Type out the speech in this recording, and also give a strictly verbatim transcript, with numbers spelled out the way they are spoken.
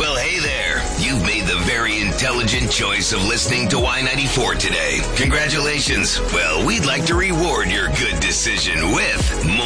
Well, hey there. You've made the very intelligent choice of listening to Y ninety-four today. Congratulations. Well, we'd like to reward your good decision with more